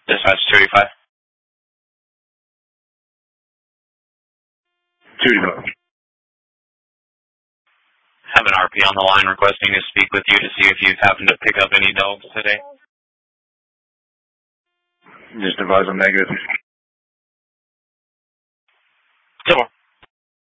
Dispatch 285. 285. Have an RP on the line requesting to speak with you to see if you've happened to pick up any dogs today. Just advise I'm negative.